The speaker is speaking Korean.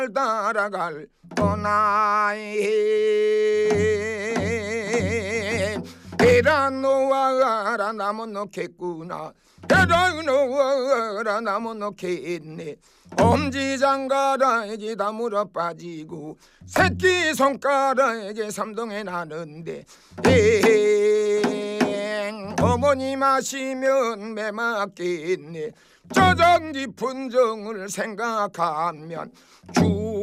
따라갈 거나이 계란 놓아라 나무 넣겠구나 계란 놓아라 나무 넣겠네 엄지장가락에 다물어 빠지고 새끼 손가락에 삼동에 나는데 어머니 마시면 매 맞겠네 저정 깊은 정을 생각하면 주